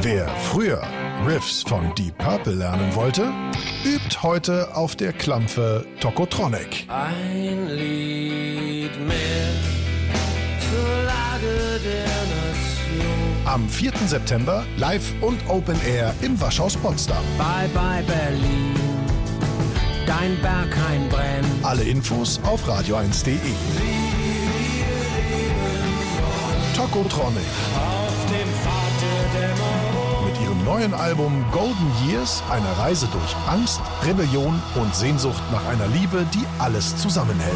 Wer früher Riffs von Deep Purple lernen wollte, übt heute auf der Klampfe Tokotronic. Ein Lied mehr zur Lage der Nation. Am 4. September live und Open Air im Waschhaus Potsdam. Bye bye Berlin, dein Berghain brennt. Alle Infos auf radio1.de. Tokotronic. Auf dem Pfad der Dämmerung. Mit ihrem neuen Album Golden Years, eine Reise durch Angst, Rebellion und Sehnsucht nach einer Liebe, die alles zusammenhält.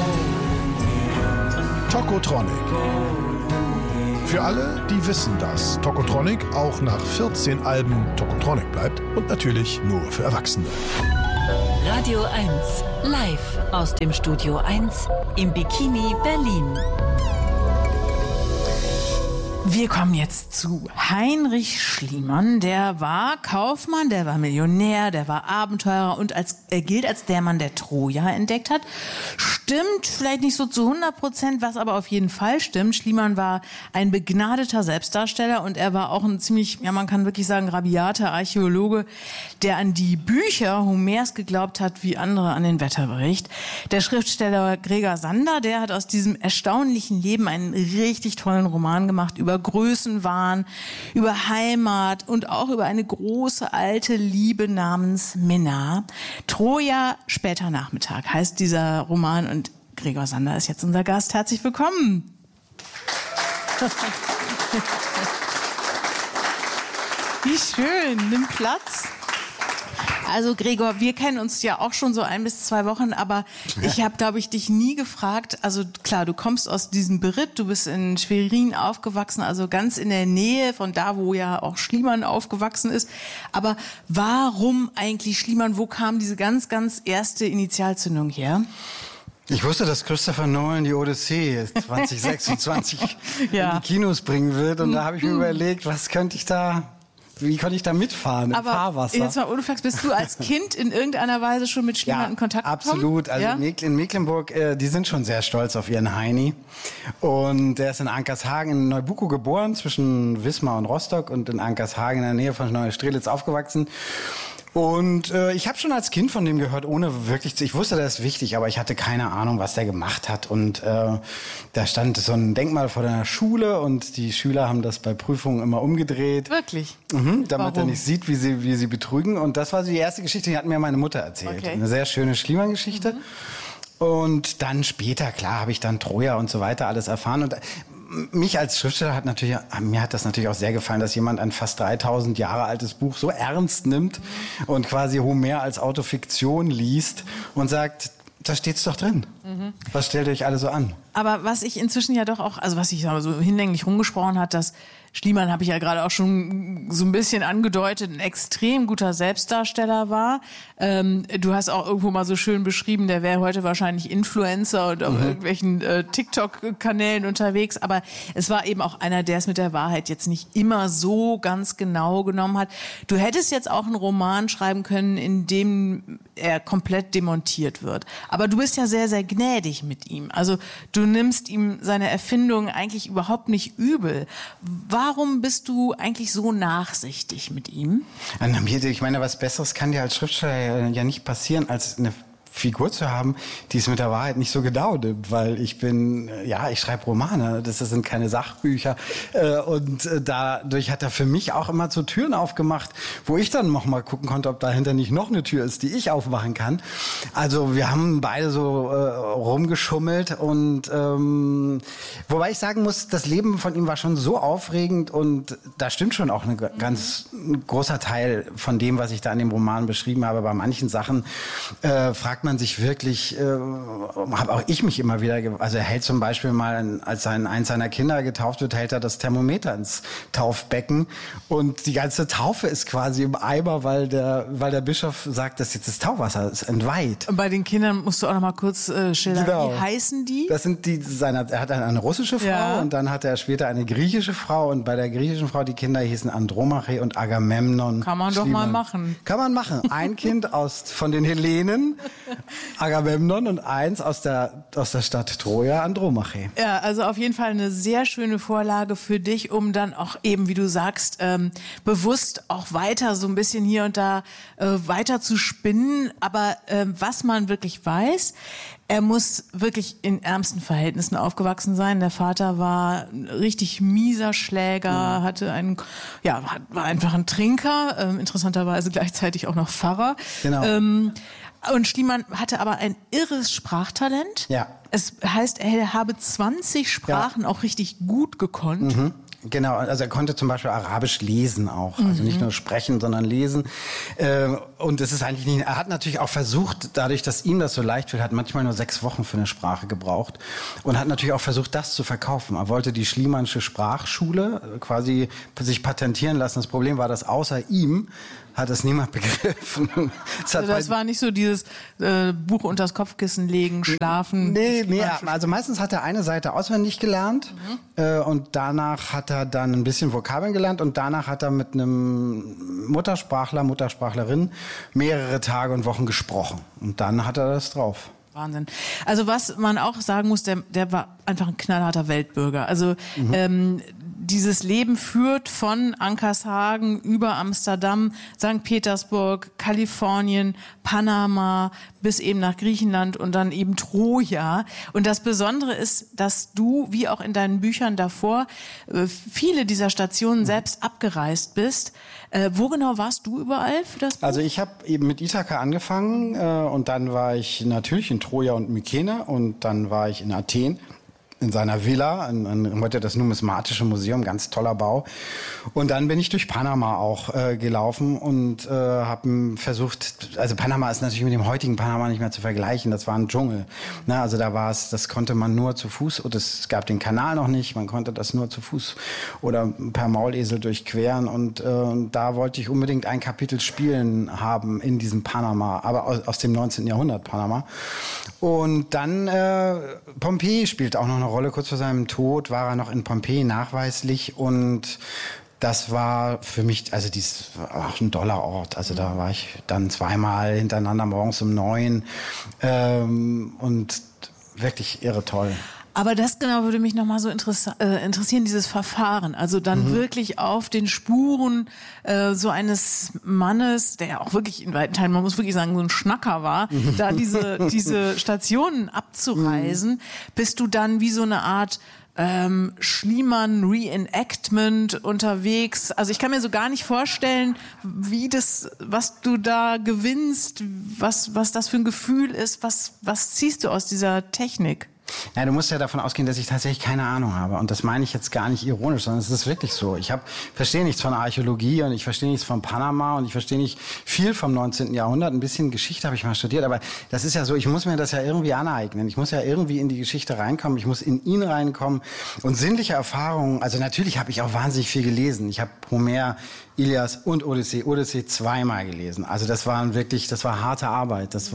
Tokotronic. Für alle, die wissen, dass Tokotronic auch nach 14 Alben Tokotronic bleibt und natürlich nur für Erwachsene. Radio 1, live aus dem Studio 1 im Bikini Berlin. Wir kommen jetzt zu Heinrich Schliemann. Der war Kaufmann, der war Millionär, der war Abenteurer und er gilt als der Mann, der Troja entdeckt hat. Stimmt vielleicht nicht so zu 100%, was aber auf jeden Fall stimmt. Schliemann war ein begnadeter Selbstdarsteller und er war auch ein ziemlich, ja man kann wirklich sagen, rabiater Archäologe, der an die Bücher Homers geglaubt hat, wie andere an den Wetterbericht. Der Schriftsteller Gregor Sander, der hat aus diesem erstaunlichen Leben einen richtig tollen Roman gemacht über Größenwahn, über Heimat und auch über eine große alte Liebe namens Minna. Troja, später Nachmittag heißt dieser Roman und Gregor Sander ist jetzt unser Gast. Herzlich willkommen. Wie schön, nimm Platz. Also Gregor, wir kennen uns ja auch schon so 1 bis 2 Wochen, aber ich habe, glaube ich, dich nie gefragt, also klar, du kommst aus diesem Beritt, du bist in Schwerin aufgewachsen, also ganz in der Nähe von da, wo ja auch Schliemann aufgewachsen ist, aber warum eigentlich Schliemann, wo kam diese ganz, ganz erste Initialzündung her? Ich wusste, dass Christopher Nolan die Odyssee 2026 ja. in die Kinos bringen wird und da habe ich mir überlegt, wie konnte ich da mitfahren im Fahrwasser? Jetzt mal ohne Flachs, bist du als Kind in irgendeiner Weise schon mit Schliemann in Kontakt gekommen? Absolut. Also in Mecklenburg, die sind schon sehr stolz auf ihren Heini. Und der ist in Ankershagen in Neubuko geboren, zwischen Wismar und Rostock und in Ankershagen in der Nähe von Neustrelitz aufgewachsen. Und ich habe schon als Kind von dem gehört, ohne wirklich ich wusste, das ist wichtig, aber ich hatte keine Ahnung, was der gemacht hat. Und da stand so ein Denkmal vor der Schule und die Schüler haben das bei Prüfungen immer umgedreht. Wirklich? Damit er nicht sieht, wie sie betrügen. Und das war so die erste Geschichte, die hat mir meine Mutter erzählt. Okay. Eine sehr schöne Schliemann-Geschichte. Und dann später, klar, habe ich dann Troja und so weiter alles erfahren. Und mich als Schriftsteller mir hat das natürlich auch sehr gefallen, dass jemand ein fast 3000 Jahre altes Buch so ernst nimmt und quasi Homer als Autofiktion liest und sagt, da steht's doch drin. Was stellt euch alle so an? Aber was ich inzwischen ja doch auch, also was sich so hinlänglich rumgesprochen hat, dass Schliemann, habe ich ja gerade auch schon so ein bisschen angedeutet, ein extrem guter Selbstdarsteller war. Du hast auch irgendwo mal so schön beschrieben, der wäre heute wahrscheinlich Influencer und auf irgendwelchen TikTok-Kanälen unterwegs. Aber es war eben auch einer, der es mit der Wahrheit jetzt nicht immer so ganz genau genommen hat. Du hättest jetzt auch einen Roman schreiben können, in dem er komplett demontiert wird. Aber du bist ja sehr, sehr gnädig mit ihm. Also du nimmst ihm seine Erfindung eigentlich überhaupt nicht übel. Warum bist du eigentlich so nachsichtig mit ihm? Ich meine, was Besseres kann dir als Schriftsteller ja nicht passieren, als eine Figur zu haben, die es mit der Wahrheit nicht so genau nimmt, weil ich schreibe Romane, das sind keine Sachbücher und dadurch hat er für mich auch immer so Türen aufgemacht, wo ich dann noch mal gucken konnte, ob dahinter nicht noch eine Tür ist, die ich aufmachen kann. Also wir haben beide so rumgeschummelt und wobei ich sagen muss, das Leben von ihm war schon so aufregend und da stimmt schon auch ein großer Teil von dem, was ich da in dem Roman beschrieben habe. Bei manchen Sachen fragt man sich wirklich, habe auch ich mich immer wieder, also er hält zum Beispiel mal, als eins seiner Kinder getauft wird, hält er das Thermometer ins Taufbecken und die ganze Taufe ist quasi im Eimer, weil der Bischof sagt, dass jetzt das Taufwasser ist entweiht. Und bei den Kindern musst du auch noch mal kurz schildern, genau. Wie heißen die? Das sind er hat eine russische Frau und dann hatte er später eine griechische Frau und bei der griechischen Frau, die Kinder hießen Andromache und Agamemnon. Kann man doch mal machen. Kann man machen. Ein Kind von den Hellenen Agamemnon und 1 aus der Stadt Troja, Andromache. Ja, also auf jeden Fall eine sehr schöne Vorlage für dich, um dann auch eben, wie du sagst, bewusst auch weiter so ein bisschen hier und da weiter zu spinnen. Aber was man wirklich weiß, er muss wirklich in ärmsten Verhältnissen aufgewachsen sein. Der Vater war ein richtig mieser Schläger, war einfach ein Trinker, interessanterweise gleichzeitig auch noch Pfarrer. Genau. Und Schliemann hatte aber ein irres Sprachtalent. Ja. Es heißt, er habe 20 Sprachen auch richtig gut gekonnt. Mhm. Genau, also er konnte zum Beispiel Arabisch lesen auch, also nicht nur sprechen, sondern lesen. Und es ist eigentlich nicht, er hat natürlich auch versucht, dadurch, dass ihm das so leicht fiel, hat manchmal nur 6 Wochen für eine Sprache gebraucht und hat natürlich auch versucht, das zu verkaufen. Er wollte die Schliemannsche Sprachschule quasi sich patentieren lassen. Das Problem war, dass außer ihm hat es niemand begriffen. Das war nicht so dieses Buch unters Kopfkissen legen, schlafen. Nee, also meistens hat er eine Seite auswendig gelernt und danach hat er dann ein bisschen Vokabeln gelernt und danach hat er mit einem Muttersprachlerin mehrere Tage und Wochen gesprochen. Und dann hat er das drauf. Wahnsinn. Also was man auch sagen muss, der war einfach ein knallharter Weltbürger. Also dieses Leben führt von Ankershagen über Amsterdam, St. Petersburg, Kalifornien, Panama bis eben nach Griechenland und dann eben Troja. Und das Besondere ist, dass du, wie auch in deinen Büchern davor, viele dieser Stationen selbst abgereist bist. Wo genau warst du überall für das Buch? Also ich habe eben mit Ithaka angefangen und dann war ich natürlich in Troja und Mykene und dann war ich in Athen. In seiner Villa, heute das Numismatische Museum, ganz toller Bau. Und dann bin ich durch Panama auch gelaufen und habe versucht, also Panama ist natürlich mit dem heutigen Panama nicht mehr zu vergleichen, das war ein Dschungel. Na, also das konnte man nur zu Fuß, und es gab den Kanal noch nicht, man konnte das nur zu Fuß oder per Maulesel durchqueren und da wollte ich unbedingt ein Kapitel spielen haben in diesem Panama, aber aus dem 19. Jahrhundert Panama. Und dann Pompeji spielt auch noch eine Rolle. Kurz vor seinem Tod war er noch in Pompeji nachweislich und das war für mich, also dies war auch ein toller Ort. Also da war ich dann 2-mal hintereinander morgens um 9 und wirklich irre toll. Aber das genau würde mich nochmal so interessieren, dieses Verfahren. Also dann wirklich auf den Spuren so eines Mannes, der ja auch wirklich in weiten Teilen, man muss wirklich sagen, so ein Schnacker war, da diese Stationen abzureisen, bist du dann wie so eine Art Schliemann Reenactment unterwegs. Also ich kann mir so gar nicht vorstellen, wie das, was du da gewinnst, was das für ein Gefühl ist, was ziehst du aus dieser Technik? Ja, du musst ja davon ausgehen, dass ich tatsächlich keine Ahnung habe. Und das meine ich jetzt gar nicht ironisch, sondern es ist wirklich so. Ich verstehe nichts von Archäologie und ich verstehe nichts von Panama und ich verstehe nicht viel vom 19. Jahrhundert. Ein bisschen Geschichte habe ich mal studiert, aber das ist ja so, ich muss mir das ja irgendwie aneignen. Ich muss ja irgendwie in die Geschichte reinkommen, ich muss in ihn reinkommen. Und sinnliche Erfahrungen, also natürlich habe ich auch wahnsinnig viel gelesen. Ich habe Homer, Ilias und Odyssee 2-mal gelesen. Also das war harte Arbeit. Es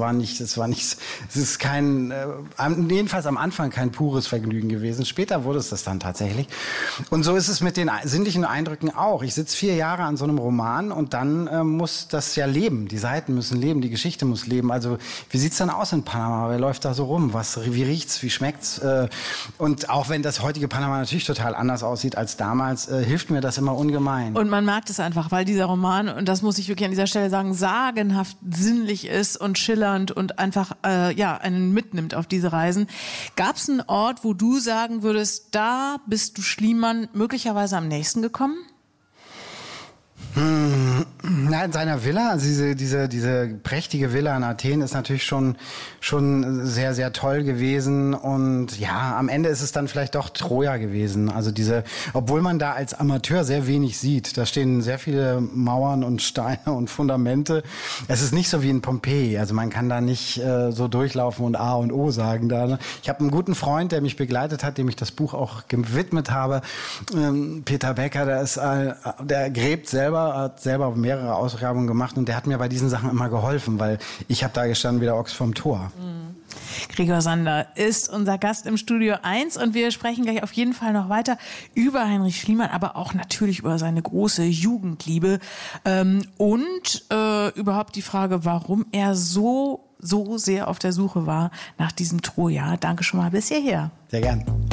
ist jedenfalls am Anfang kein pures Vergnügen gewesen. Später wurde es das dann tatsächlich. Und so ist es mit den sinnlichen Eindrücken auch. Ich sitze 4 Jahre an so einem Roman und dann muss das ja leben. Die Seiten müssen leben, die Geschichte muss leben. Also wie sieht's dann aus in Panama? Wer läuft da so rum? Wie riecht's? Wie schmeckt's? Und auch wenn das heutige Panama natürlich total anders aussieht als damals, hilft mir das immer ungemein. Und man merkt es einfach, weil dieser Roman, und das muss ich wirklich an dieser Stelle sagen, sagenhaft sinnlich ist und schillernd und einfach einen mitnimmt auf diese Reisen. Gab es einen Ort, wo du sagen würdest, da bist du Schliemann möglicherweise am nächsten gekommen? Na, in seiner Villa, also diese prächtige Villa in Athen ist natürlich schon sehr, sehr toll gewesen und ja, am Ende ist es dann vielleicht doch Troja gewesen. Also obwohl man da als Amateur sehr wenig sieht, da stehen sehr viele Mauern und Steine und Fundamente. Es ist nicht so wie in Pompeji, also man kann da nicht so durchlaufen und A und O sagen. Ich habe einen guten Freund, der mich begleitet hat, dem ich das Buch auch gewidmet habe, Peter Becker, der gräbt selber, hat selber mehrere Ausgrabungen gemacht und der hat mir bei diesen Sachen immer geholfen, weil ich habe da gestanden wie der Ochs vom Tor. Gregor Sander ist unser Gast im Studio 1 und wir sprechen gleich auf jeden Fall noch weiter über Heinrich Schliemann, aber auch natürlich über seine große Jugendliebe und überhaupt die Frage, warum er so so sehr auf der Suche war nach diesem Troja. Danke schon mal bis hierher. Sehr gern.